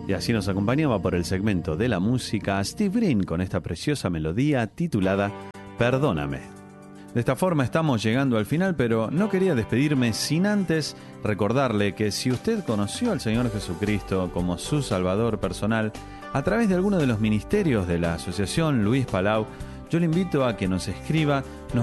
Y así nos acompañaba por el segmento de la música Steve Green con esta preciosa melodía titulada Perdóname. De esta forma estamos llegando al final, pero no quería despedirme sin antes recordarle que si usted conoció al Señor Jesucristo como su Salvador personal a través de alguno de los ministerios de la Asociación Luis Palau, yo le invito a que nos escriba.